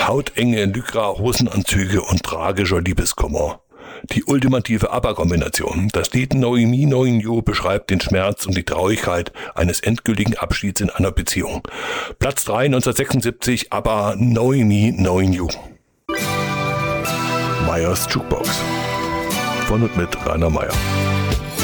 hautenge Lycra-Hosenanzüge und tragischer Liebeskummer. Die ultimative ABBA-Kombination. Das Lied Knowing Me, Knowing You beschreibt den Schmerz und die Traurigkeit eines endgültigen Abschieds in einer Beziehung. Platz 3 1976, ABBA Knowing Me, Knowing You. Meyers Jukebox. Von und mit Rainer Meyer.